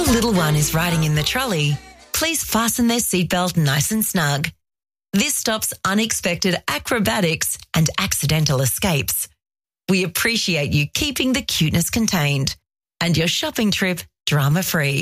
your little one is riding in the trolley, please fasten their seatbelt nice and snug. This stops unexpected acrobatics and accidental escapes. We appreciate you keeping the cuteness contained and your shopping trip drama-free.